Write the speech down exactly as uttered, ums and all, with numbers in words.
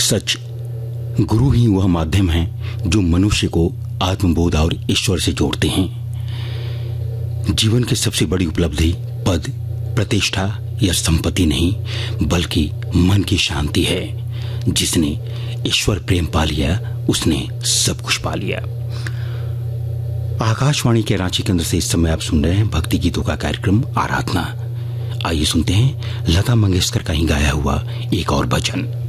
सच, गुरु ही वह माध्यम है जो मनुष्य को आत्मबोध और ईश्वर से जोड़ते हैं। जीवन की सबसे बड़ी उपलब्धि पद, प्रतिष्ठा या संपत्ति नहीं, बल्कि मन की शांति है। जिसने ईश्वर प्रेम पा लिया, उसने सब कुछ पा लिया। आकाशवाणी के रांची केंद्र से इस समय आप सुन रहे हैं भक्ति गीतों का कार्यक्रम आराधना। आइए सुनते हैं लता मंगेशकर का ही गाया हुआ एक और भजन।